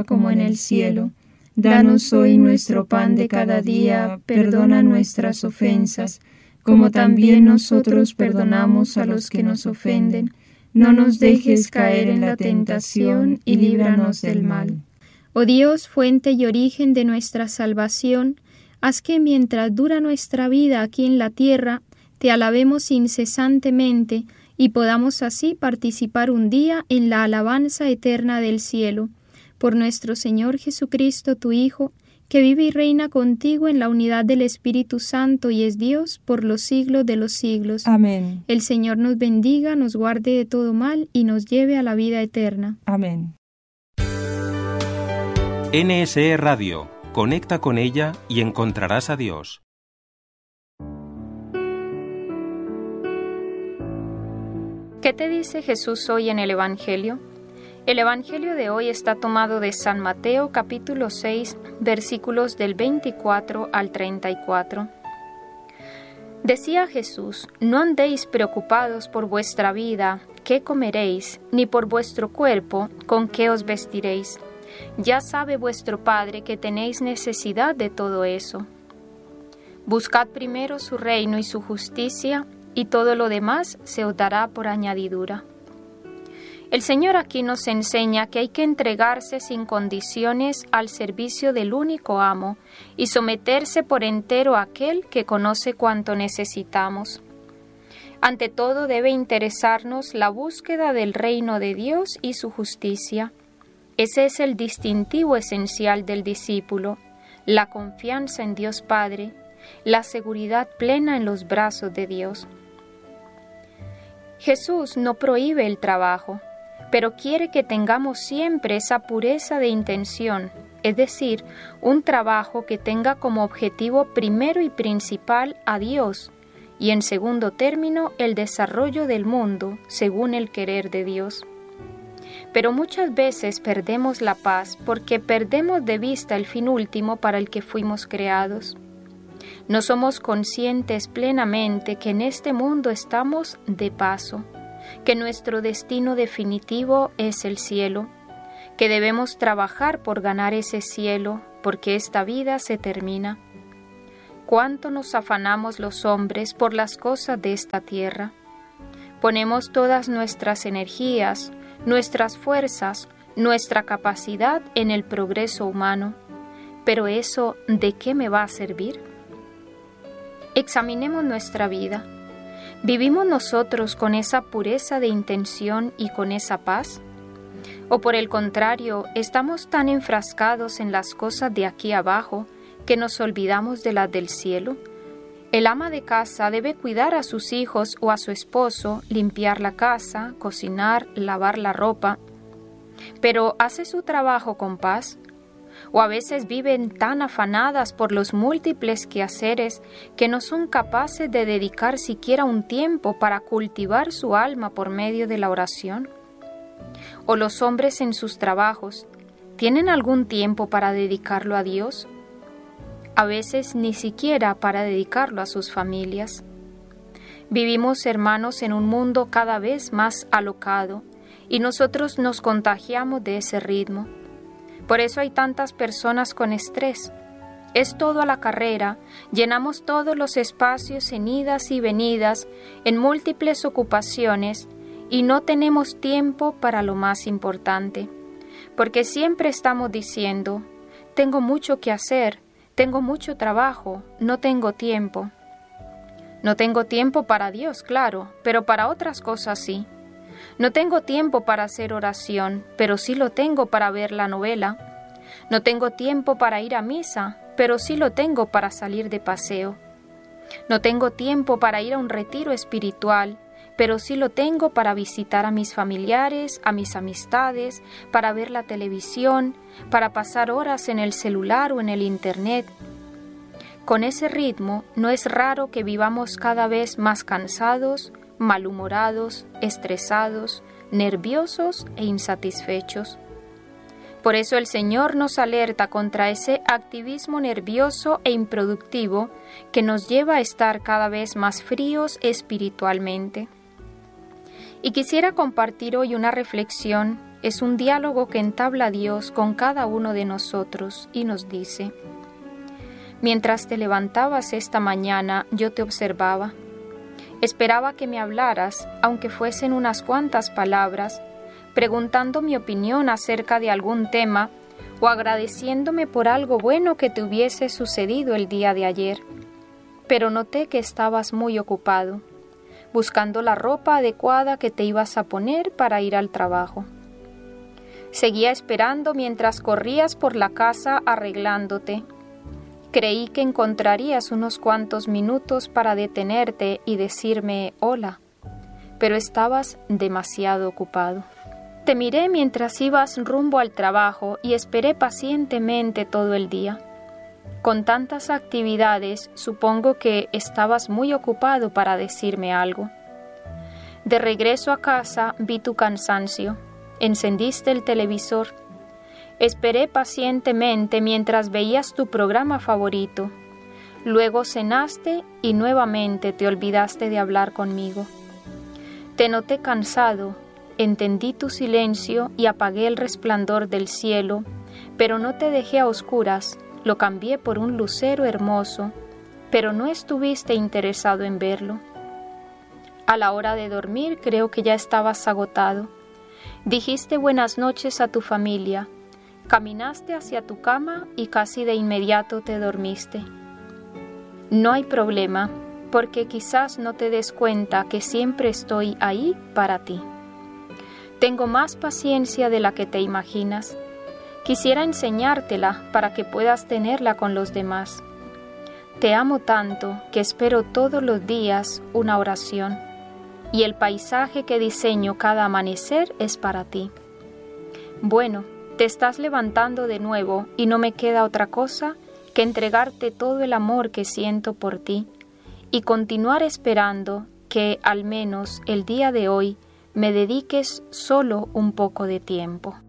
como en el cielo. Danos hoy nuestro pan de cada día, perdona nuestras ofensas, como también nosotros perdonamos a los que nos ofenden. No nos dejes caer en la tentación y líbranos del mal. Oh Dios, fuente y origen de nuestra salvación, haz que mientras dura nuestra vida aquí en la tierra, te alabemos incesantemente y podamos así participar un día en la alabanza eterna del cielo. Por nuestro Señor Jesucristo, tu Hijo, que vive y reina contigo en la unidad del Espíritu Santo y es Dios por los siglos de los siglos. Amén. El Señor nos bendiga, nos guarde de todo mal y nos lleve a la vida eterna. Amén. NSE Radio. Conecta con ella y encontrarás a Dios. ¿Qué te dice Jesús hoy en el Evangelio? El Evangelio de hoy está tomado de San Mateo capítulo 6, versículos del 24 al 34. Decía Jesús: no andéis preocupados por vuestra vida, qué comeréis, ni por vuestro cuerpo, con qué os vestiréis. Ya sabe vuestro Padre que tenéis necesidad de todo eso. Buscad primero su reino y su justicia, y todo lo demás se os dará por añadidura. El Señor aquí nos enseña que hay que entregarse sin condiciones al servicio del único amo y someterse por entero a aquel que conoce cuánto necesitamos. Ante todo debe interesarnos la búsqueda del reino de Dios y su justicia. Ese es el distintivo esencial del discípulo, la confianza en Dios Padre, la seguridad plena en los brazos de Dios. Jesús no prohíbe el trabajo, pero quiere que tengamos siempre esa pureza de intención, es decir, un trabajo que tenga como objetivo primero y principal a Dios y en segundo término el desarrollo del mundo según el querer de Dios. Pero muchas veces perdemos la paz porque perdemos de vista el fin último para el que fuimos creados. No somos conscientes plenamente que en este mundo estamos de paso, que nuestro destino definitivo es el cielo, que debemos trabajar por ganar ese cielo, porque esta vida se termina. ¿Cuánto nos afanamos los hombres por las cosas de esta tierra? Ponemos todas nuestras energías, nuestras fuerzas, nuestra capacidad en el progreso humano. Pero eso, ¿de qué me va a servir? Examinemos nuestra vida. ¿Vivimos nosotros con esa pureza de intención y con esa paz? ¿O por el contrario, estamos tan enfrascados en las cosas de aquí abajo que nos olvidamos de las del cielo? El ama de casa debe cuidar a sus hijos o a su esposo, limpiar la casa, cocinar, lavar la ropa. ¿Pero hace su trabajo con paz? O a veces viven tan afanadas por los múltiples quehaceres que no son capaces de dedicar siquiera un tiempo para cultivar su alma por medio de la oración. O los hombres en sus trabajos, ¿tienen algún tiempo para dedicarlo a Dios? A veces ni siquiera para dedicarlo a sus familias. Vivimos, hermanos, en un mundo cada vez más alocado y nosotros nos contagiamos de ese ritmo. Por eso hay tantas personas con estrés. Es todo a la carrera, llenamos todos los espacios en idas y venidas, en múltiples ocupaciones, y no tenemos tiempo para lo más importante. Porque siempre estamos diciendo, tengo mucho que hacer, tengo mucho trabajo, no tengo tiempo. No tengo tiempo para Dios, claro, pero para otras cosas sí. No tengo tiempo para hacer oración, pero sí lo tengo para ver la novela. No tengo tiempo para ir a misa, pero sí lo tengo para salir de paseo. No tengo tiempo para ir a un retiro espiritual, pero sí lo tengo para visitar a mis familiares, a mis amistades, para ver la televisión, para pasar horas en el celular o en el internet. Con ese ritmo, no es raro que vivamos cada vez más cansados, malhumorados, estresados, nerviosos e insatisfechos. Por eso el Señor nos alerta contra ese activismo nervioso e improductivo que nos lleva a estar cada vez más fríos espiritualmente. Y quisiera compartir hoy una reflexión es un diálogo que entabla Dios con cada uno de nosotros y nos dice: mientras te levantabas esta mañana, yo te observaba. Esperaba que me hablaras, aunque fuesen unas cuantas palabras, preguntando mi opinión acerca de algún tema o agradeciéndome por algo bueno que te hubiese sucedido el día de ayer. Pero noté que estabas muy ocupado, buscando la ropa adecuada que te ibas a poner para ir al trabajo. Seguía esperando mientras corrías por la casa arreglándote. Creí que encontrarías unos cuantos minutos para detenerte y decirme hola, pero estabas demasiado ocupado. Te miré mientras ibas rumbo al trabajo y esperé pacientemente todo el día. Con tantas actividades, supongo que estabas muy ocupado para decirme algo. De regreso a casa, vi tu cansancio. Encendiste el televisor. Esperé pacientemente mientras veías tu programa favorito. Luego cenaste y nuevamente te olvidaste de hablar conmigo. Te noté cansado, entendí tu silencio y apagué el resplandor del cielo, pero no te dejé a oscuras, lo cambié por un lucero hermoso, pero no estuviste interesado en verlo. A la hora de dormir creo que ya estabas agotado. Dijiste buenas noches a tu familia. Caminaste hacia tu cama y casi de inmediato te dormiste. No hay problema, porque quizás no te des cuenta que siempre estoy ahí para ti. Tengo más paciencia de la que te imaginas. Quisiera enseñártela para que puedas tenerla con los demás. Te amo tanto que espero todos los días una oración, y el paisaje que diseño cada amanecer es para ti. Bueno, te estás levantando de nuevo y no me queda otra cosa que entregarte todo el amor que siento por ti y continuar esperando que, al menos el día de hoy, me dediques solo un poco de tiempo.